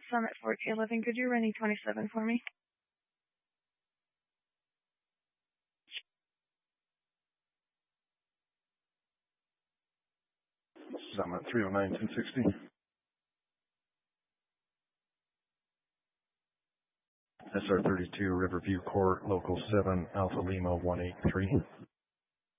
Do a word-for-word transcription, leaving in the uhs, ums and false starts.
Summit fourteen eleven. Could you run E twenty-seven for me? Summit three oh nine ten sixty. S R thirty-two Riverview Court, Local seven, Alpha Lima one eight three.